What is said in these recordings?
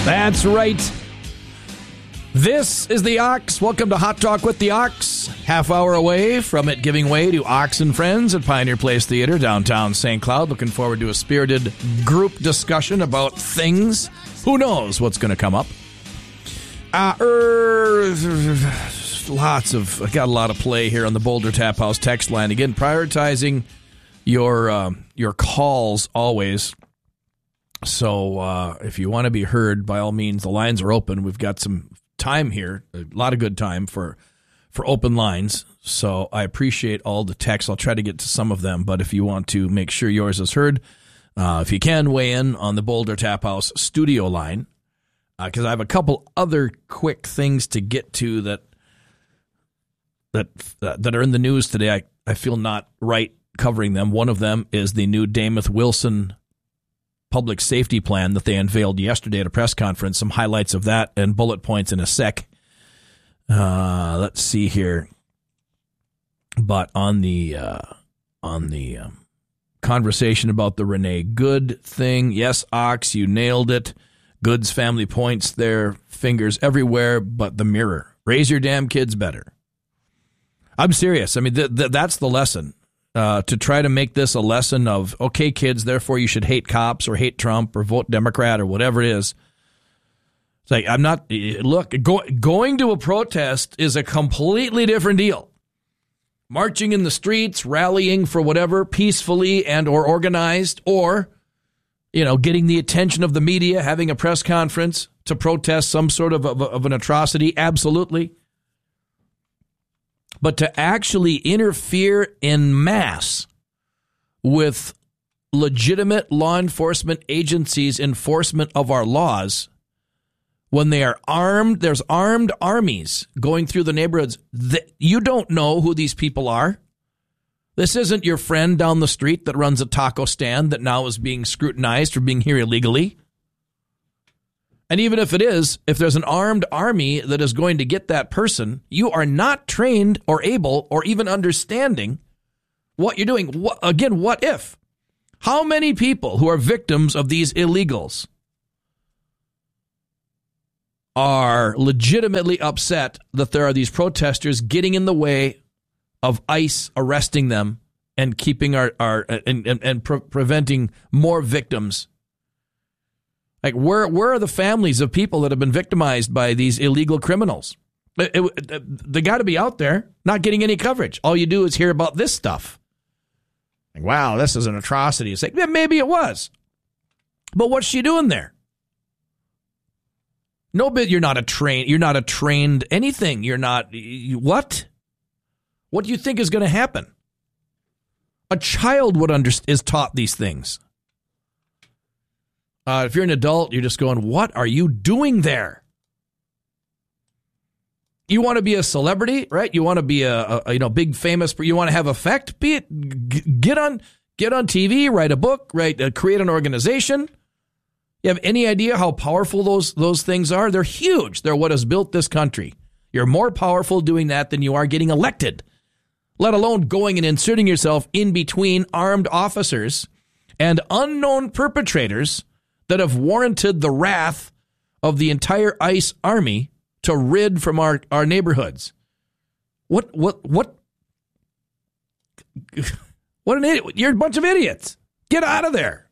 That's right. This is the Ox. Welcome to Hot Talk with the Ox. Half hour away from it giving way to Ox and Friends at Pioneer Place Theater, downtown St. Cloud. Looking forward to a spirited group discussion about things. Who knows what's going to come up? I got a lot of play here on the Boulder Tap House text line. Again, prioritizing your calls always. So if you want to be heard, by all means, the lines are open. We've got some time here, a lot of good time for open lines. So I appreciate all the texts. I'll try to get to some of them, but if you want to make sure yours is heard, if you can, weigh in on the Boulder Tap House studio line, because I have a couple other quick things to get to that are in the news today. I feel not right covering them. One of them is the new Damath-Wilson public safety plan that they unveiled yesterday at a press conference. Some highlights of that and bullet points in a sec. Let's see here. But on the conversation about the Renee Good thing, yes, Ox, you nailed it. Good's family points their fingers everywhere but the mirror. Raise your damn kids better. I'm serious. I mean, that's the lesson. To try to make this a lesson of, okay, kids, therefore you should hate cops or hate Trump or vote Democrat or whatever it is. It's like, I'm not, look, going to a protest is a completely different deal. Marching in the streets, rallying for whatever, peacefully and or organized, or, getting the attention of the media, having a press conference to protest some sort of an atrocity, absolutely. But to actually interfere en masse with legitimate law enforcement agencies' enforcement of our laws, when they are armed, there's armed armies going through the neighborhoods. You don't know who these people are. This isn't your friend down the street that runs a taco stand that now is being scrutinized for being here illegally. And even if it is, if there's an armed army that is going to get that person, you are not trained or able or even understanding what you're doing. What if? How many people who are victims of these illegals are legitimately upset that there are these protesters getting in the way of ICE arresting them and keeping preventing more victims? Like, where are the families of people that have been victimized by these illegal criminals? They got to be out there, not getting any coverage. All you do is hear about this stuff. Like, wow, this is an atrocity. It's like, yeah, maybe it was. But what's she doing there? No, but you're not a trained anything. What? What do you think is going to happen? A child is taught these things. If you're an adult, you're just going, what are you doing there? You want to be a celebrity, right? You want to be a big famous, you want to have effect? Be it, get on TV, write a book, create an organization. You have any idea how powerful those things are? They're huge. They're what has built this country. You're more powerful doing that than you are getting elected, let alone going and inserting yourself in between armed officers and unknown perpetrators that have warranted the wrath of the entire ICE army to rid from our neighborhoods. What an idiot. You're a bunch of idiots. Get out of there.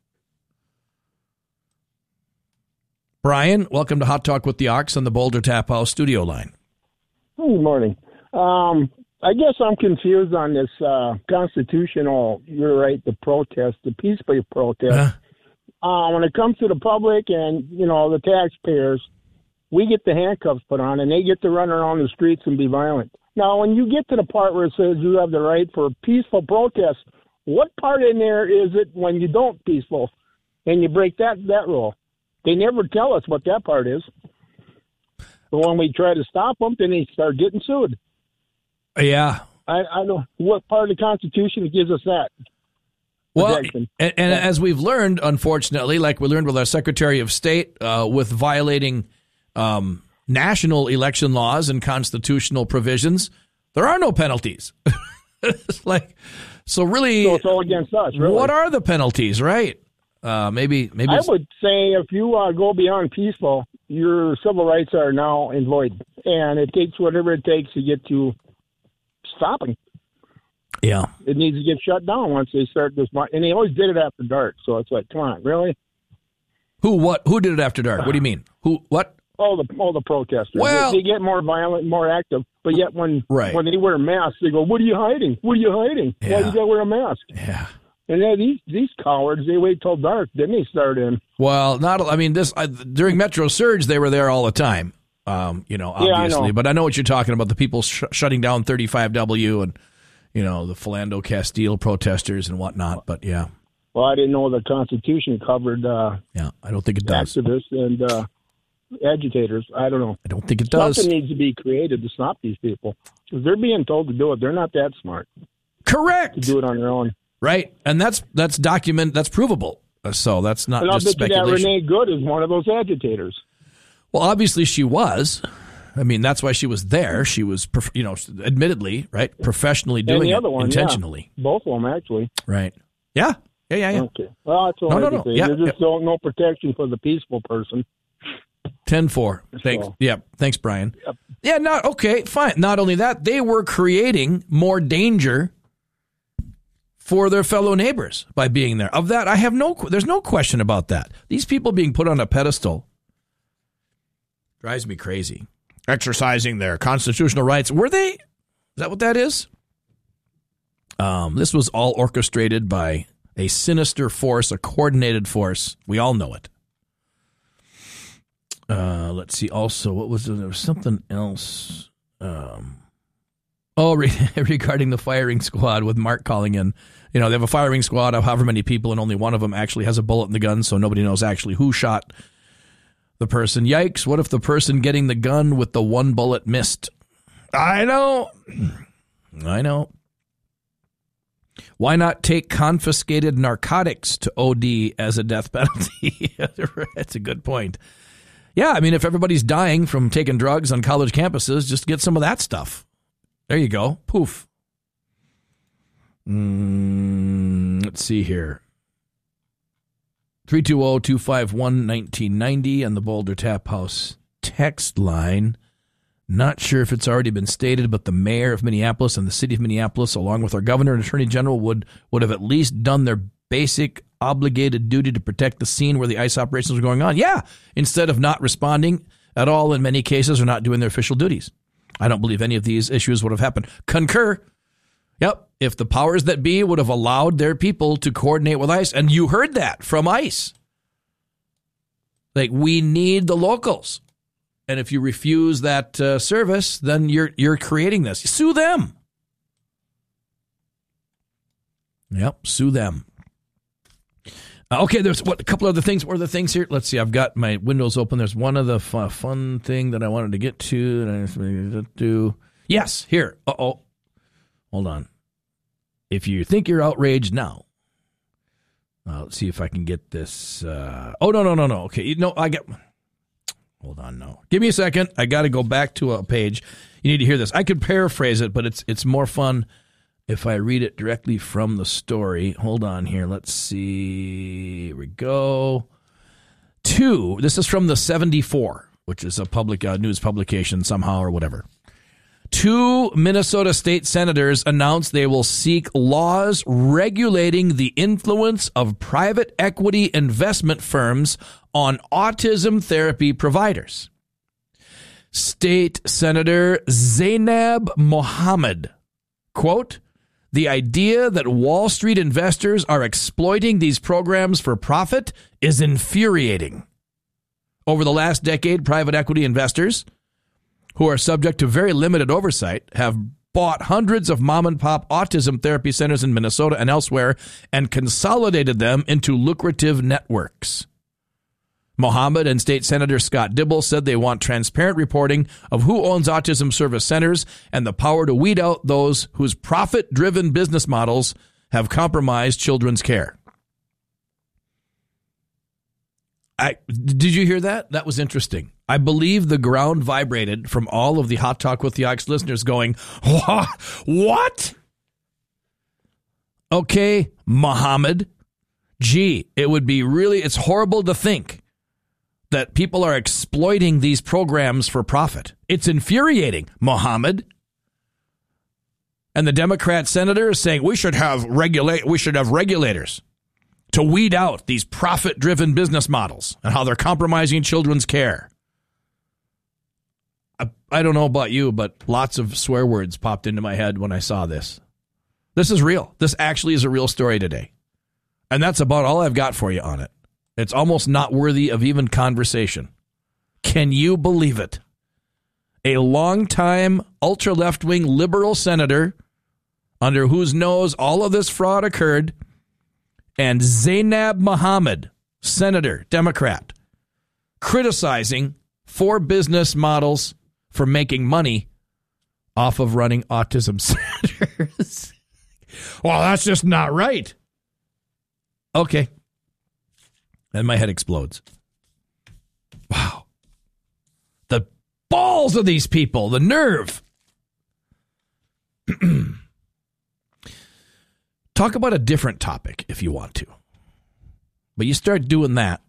Brian, welcome to Hot Talk with the Ox on the Boulder Tap House studio line. Good morning. I guess I'm confused on this constitutional, you're right, the protest, the peaceful protest. When it comes to the public and, the taxpayers, we get the handcuffs put on and they get to run around the streets and be violent. Now, when you get to the part where it says you have the right for peaceful protest, what part in there is it when you don't peaceful and you break that rule? They never tell us what that part is. But when we try to stop them, then they start getting sued. Yeah. I don't know what part of the Constitution gives us that. Well, and as we've learned, unfortunately, like we learned with our Secretary of State, with violating national election laws and constitutional provisions, there are no penalties. So it's all against us. Really. What are the penalties, right? Maybe. I would say if you go beyond peaceful, your civil rights are now void, and it takes whatever it takes to get to stopping. Yeah. It needs to get shut down once they start this. And they always did it after dark. So it's like, come on, really? Who did it after dark? What do you mean? What? All the protesters. Well, they get more violent, more active. But yet when they wear masks, they go, "What are you hiding? What are you hiding? Yeah. Why you got to wear a mask?" Yeah. And then these cowards, they wait till dark, then they start in. Well, during Metro Surge, they were there all the time. Obviously, I know. But I know what you're talking about. The people shutting down 35W and the Philando Castile protesters and whatnot. But yeah. Well, I didn't know the Constitution covered. I don't think it does. Activists and agitators. I don't know. I don't think it does. Something needs to be created to stop these people because they're being told to do it. They're not that smart. Correct. To do it on their own. Right, and that's provable. So that's not and just I'll bet speculation. You that Renee Good is one of those agitators. Well, obviously she was. I mean, that's why she was there. She was, admittedly, right, professionally doing and the other it one, intentionally. Yeah. Both of them, actually. Right. Yeah. Okay. Well, that's all I can say. Yeah. There's just no protection for the peaceful person. 10-4. Thanks. So. Yeah. Thanks, Brian. Yep. Yeah. Okay. Fine. Not only that, they were creating more danger for their fellow neighbors by being there. Of that, there's no question about that. These people being put on a pedestal drives me crazy. Exercising their constitutional rights. Were they? Is that what that is? This was all orchestrated by a sinister force, a coordinated force. We all know it. Let's see. Also, what was it? There was something else. Regarding the firing squad with Mark calling in. They have a firing squad of however many people, and only one of them actually has a bullet in the gun, so nobody knows actually who shot the person. Yikes, what if the person getting the gun with the one bullet missed? I know. Why not take confiscated narcotics to OD as a death penalty? That's a good point. Yeah, I mean, if everybody's dying from taking drugs on college campuses, just get some of that stuff. There you go. Poof. Let's see here. 320-251-1990 on the Boulder Tap House text line. Not sure if it's already been stated, but the mayor of Minneapolis and the city of Minneapolis, along with our governor and attorney general, would have at least done their basic obligated duty to protect the scene where the ICE operations were going on. Yeah, instead of not responding at all in many cases or not doing their official duties. I don't believe any of these issues would have happened. Concur. Yep. If the powers that be would have allowed their people to coordinate with ICE, and you heard that from ICE. Like, we need the locals. And if you refuse that service, then you're creating this. Sue them. Yep, sue them. Okay, there's a couple other things. What are the things here? Let's see. I've got my windows open. There's one of the fun thing that I wanted to get to. Yes, here. Uh-oh. Hold on. If you think you're outraged now, let's see if I can get this. No. Okay, hold on, no. Give me a second. I got to go back to a page. You need to hear this. I could paraphrase it, but it's more fun if I read it directly from the story. Hold on here. Let's see. Here we go. This is from the 74, which is a public news publication somehow or whatever. 2 Minnesota state senators announced they will seek laws regulating the influence of private equity investment firms on autism therapy providers. State Senator Zainab Mohammed, quote, "The idea that Wall Street investors are exploiting these programs for profit is infuriating. Over the last decade, private equity investors, who are subject to very limited oversight, have bought hundreds of mom-and-pop autism therapy centers in Minnesota and elsewhere and consolidated them into lucrative networks." Mohammed and State Senator Scott Dibble said they want transparent reporting of who owns autism service centers and the power to weed out those whose profit-driven business models have compromised children's care. Did you hear that? That was interesting. I believe the ground vibrated from all of the Hot Talk with the Ox listeners going, what? Okay, Mohammed. Gee, it's horrible to think that people are exploiting these programs for profit. It's infuriating, Mohammed. And the Democrat senator is saying we should have regulators to weed out these profit-driven business models and how they're compromising children's care. I don't know about you, but lots of swear words popped into my head when I saw this. This is real. This actually is a real story today. And that's about all I've got for you on it. It's almost not worthy of even conversation. Can you believe it? A longtime ultra-left-wing liberal senator under whose nose all of this fraud occurred, and Zainab Mohammed, senator, Democrat, criticizing 4 business models for making money off of running autism centers. Well, that's just not right. Okay. And my head explodes. Wow. The balls of these people, the nerve. Talk about a different topic if you want to. But you start doing that.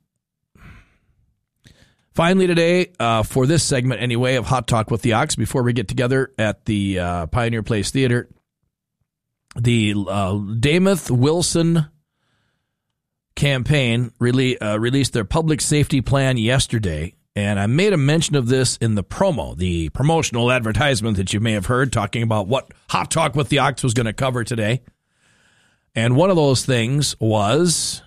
Finally today, for this segment anyway of Hot Talk with the Ox, before we get together at the Pioneer Place Theater, the Dameth Wilson campaign really released their public safety plan yesterday, and I made a mention of this in the promo, the promotional advertisement that you may have heard, talking about what Hot Talk with the Ox was going to cover today. And one of those things was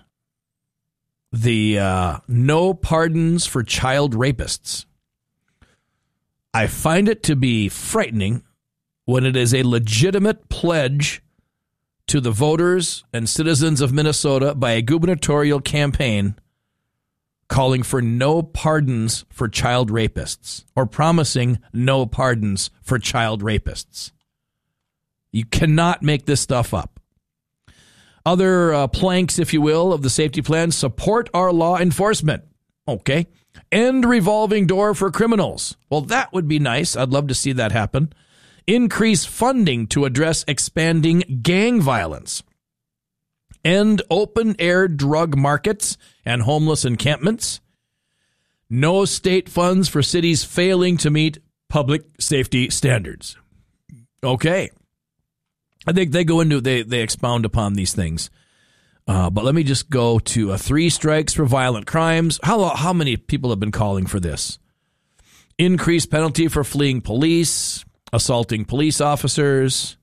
the no pardons for child rapists. I find it to be frightening when it is a legitimate pledge to the voters and citizens of Minnesota by a gubernatorial campaign calling for no pardons for child rapists, or promising no pardons for child rapists. You cannot make this stuff up. Other planks, if you will, of the safety plan: support our law enforcement. Okay. End revolving door for criminals. Well, that would be nice. I'd love to see that happen. Increase funding to address expanding gang violence. End open-air drug markets and homeless encampments. No state funds for cities failing to meet public safety standards. Okay. I think they go into, they expound upon these things. But let me just go to 3 strikes for violent crimes. How many people have been calling for this? Increased penalty for fleeing police, assaulting police officers.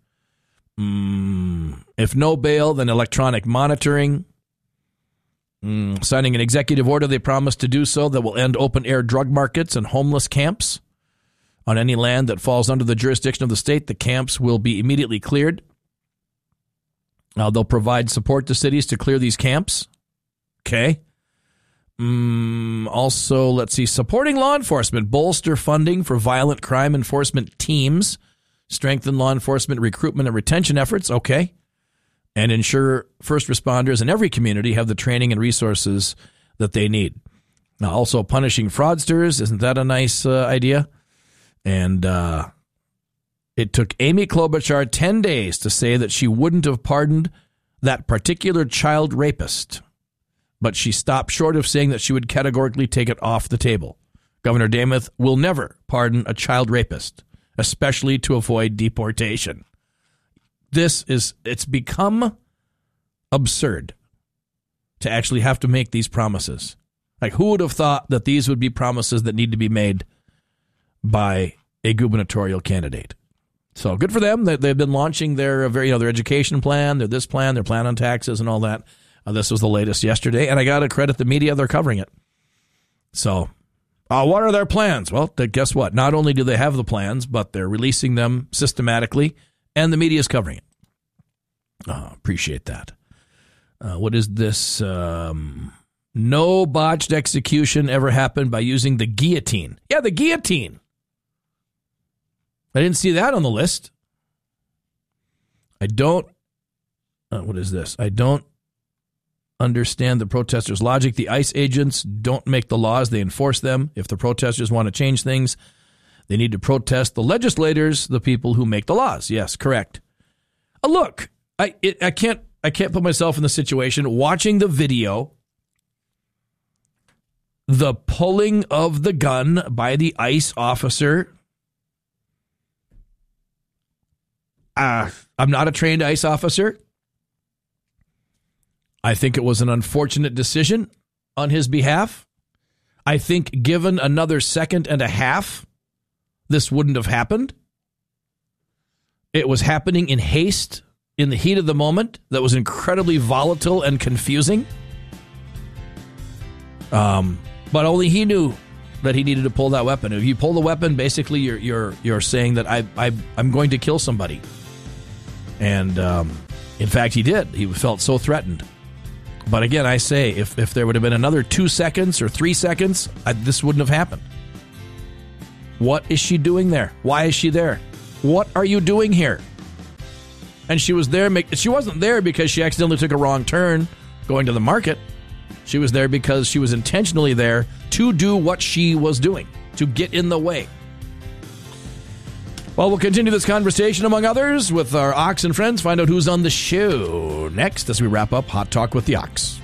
If no bail, then electronic monitoring. Signing an executive order, they promised to do so, that will end open-air drug markets and homeless camps. On any land that falls under the jurisdiction of the state, the camps will be immediately cleared. They'll provide support to cities to clear these camps. Okay. Also, let's see, supporting law enforcement, bolster funding for violent crime enforcement teams, strengthen law enforcement recruitment and retention efforts. Okay. And ensure first responders in every community have the training and resources that they need. Now, also punishing fraudsters. Isn't that a nice idea? And it took Amy Klobuchar 10 days to say that she wouldn't have pardoned that particular child rapist, but she stopped short of saying that she would categorically take it off the table. Governor Dameth will never pardon a child rapist, especially to avoid deportation. It's become absurd to actually have to make these promises. Like, who would have thought that these would be promises that need to be made by a gubernatorial candidate? So good for them. They've been launching their education plan, their plan on taxes and all that. This was the latest yesterday, and I got to credit the media. They're covering it. So what are their plans? Well, guess what? Not only do they have the plans, but they're releasing them systematically, and the media is covering it. Appreciate that. What is this? No botched execution ever happened by using the guillotine. Yeah, the guillotine. I didn't see that on the list. What is this? I don't understand the protesters' logic. The ICE agents don't make the laws, they enforce them. If the protesters want to change things, they need to protest the legislators, the people who make the laws. Yes, correct. Look, I can't put myself in the situation watching the video the pulling of the gun by the ICE officer. I'm not a trained ICE officer. I think it was an unfortunate decision on his behalf. I think given another second and a half, this wouldn't have happened. It was happening in haste, in the heat of the moment, that was incredibly volatile and confusing. But only he knew that he needed to pull that weapon. If you pull the weapon, basically you're saying that I'm going to kill somebody. And in fact, he did. He felt so threatened. But again, I say, if there would have been another 2 seconds or 3 seconds, this wouldn't have happened. What is she doing there? Why is she there? What are you doing here? And she was there. She wasn't there because she accidentally took a wrong turn going to the market. She was there because she was intentionally there to do what she was doing, to get in the way. Well, we'll continue this conversation, among others, with our Ox and friends. Find out who's on the show next as we wrap up Hot Talk with the Ox.